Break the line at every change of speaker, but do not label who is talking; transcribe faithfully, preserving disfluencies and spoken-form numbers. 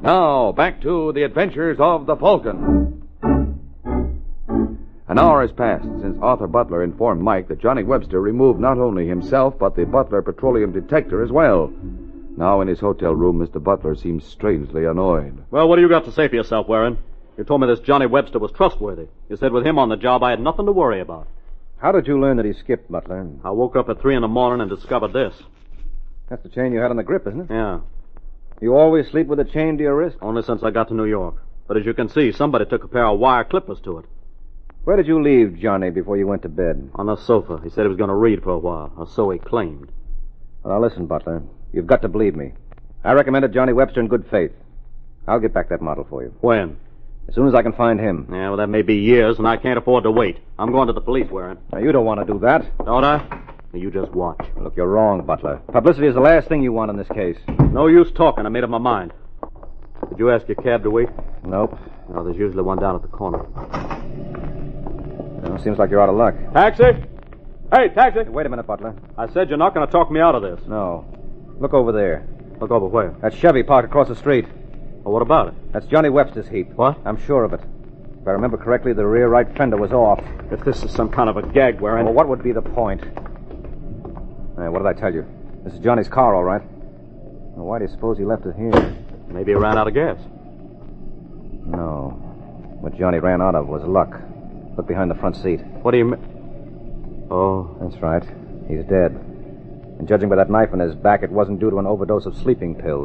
Now, back to the adventures of the Falcon. An hour has passed since Arthur Butler informed Mike that Johnny Webster removed not only himself, but the Butler petroleum detector as well. Now in his hotel room, Mister Butler seems strangely annoyed.
Well, what do you got to say for yourself, Warren? You told me this Johnny Webster was trustworthy. You said with him on the job, I had nothing to worry about.
How did you learn that he skipped, Butler?
I woke up at three in the morning and discovered this.
That's the chain you had on the grip, isn't it?
Yeah.
You always sleep with a chain to your wrist?
Only since I got to New York. But as you can see, somebody took a pair of wire clippers to it.
Where did you leave Johnny before you went to bed?
On the sofa. He said he was going to read for a while, or so he claimed.
Well, now listen, Butler. You've got to believe me. I recommended Johnny Webster in good faith. I'll get back that model for you.
When?
As soon as I can find him.
Yeah, well, that may be years, and I can't afford to wait. I'm going to the police, Warren.
Now, you don't want to do that.
Don't I? You just watch.
Look, you're wrong, Butler. Publicity is the last thing you want in this case.
No use talking. I made up my mind. Did you ask your cab to wait?
Nope.
No, there's usually one down at the corner.
Well, seems like you're out of luck.
Taxi? Hey, taxi!
Hey, wait a minute, Butler.
I said you're not going to talk me out of this.
No. Look over there.
Look over where?
That Chevy parked across the street.
Well, what about it?
That's Johnny Webster's heap.
What?
I'm sure of it. If I remember correctly, the rear right fender was off.
If this is some kind of a gag, Warren...
Well, what would be the point? Hey, what did I tell you? This is Johnny's car, all right. Well, why do you suppose he left it here?
Maybe he ran out of gas.
No. What Johnny ran out of was luck. Look behind the front seat.
What do you mean? Oh.
That's right. He's dead. And judging by that knife in his back, it wasn't due to an overdose of sleeping pills.